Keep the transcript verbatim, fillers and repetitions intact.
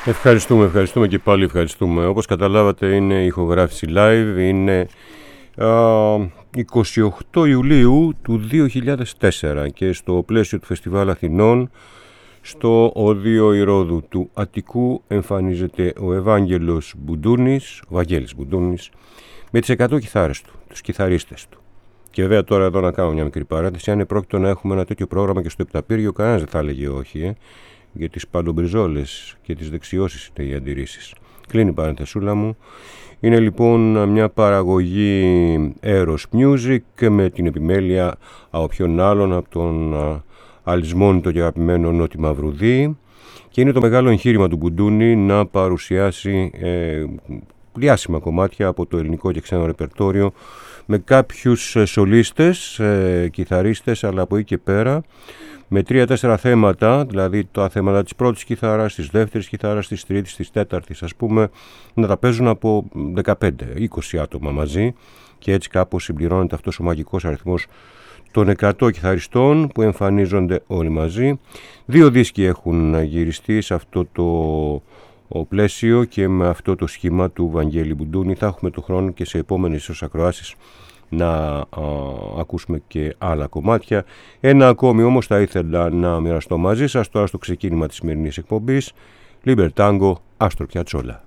Ευχαριστούμε, ευχαριστούμε και πάλι ευχαριστούμε. Όπως καταλάβατε είναι ηχογράφηση live, είναι α, εικοστή όγδοη Ιουλίου του δύο χιλιάδες τέσσερα και στο πλαίσιο του Φεστιβάλ Αθηνών στο Οδείο Ηρώδου του Αττικού εμφανίζεται ο Ευάγγελος Μπουντούνης, ο Βαγγέλης Μπουντούνης, με τις εκατό κιθάρες του, τους κιθαρίστες του. Και βέβαια τώρα εδώ να κάνω μια μικρή παρένθεση, αν επρόκειτο να έχουμε ένα τέτοιο πρόγραμμα και στο Επταπύργιο, κανένας δεν θα έλεγε όχι, ε, για τις παντομπριζόλες και τις δεξιώσεις είναι οι αντιρρήσεις. Κλείνει η παρένθεσούλα μου. Είναι λοιπόν μια παραγωγή Eros Music με την επιμέλεια από ποιον άλλον από τον αλυσμόνητο και αγαπημένο Νότι Μαυρουδή, και είναι το μεγάλο εγχείρημα του Μπουντούνη να παρουσιάσει ε, διάσημα κομμάτια από το ελληνικό και ξένο ρεπερτόριο με κάποιους σολίστες, ε, κιθαρίστες, αλλά από εκεί και πέρα με τρία-τέσσερα θέματα, δηλαδή τα θέματα της πρώτης κιθάρας, της δεύτερης κιθάρας, της τρίτης, της τέταρτης, ας πούμε, να τα παίζουν από δεκαπέντε είκοσι άτομα μαζί, και έτσι κάπως συμπληρώνεται αυτός ο μαγικός αριθμός των εκατό κιθαριστών που εμφανίζονται όλοι μαζί. Δύο δίσκοι έχουν γυριστεί σε αυτό το ο πλαίσιο και με αυτό το σχήμα του Βαγγέλη Μπουντούνη. Θα έχουμε το χρόνο και σε επόμενες ίσως ακροάσεις να α, ακούσουμε και άλλα κομμάτια. Ένα ακόμη όμως θα ήθελα να μοιραστώ μαζί σας τώρα στο ξεκίνημα της σημερινής εκπομπής. Libertango, Άστρο Πιατσόλα.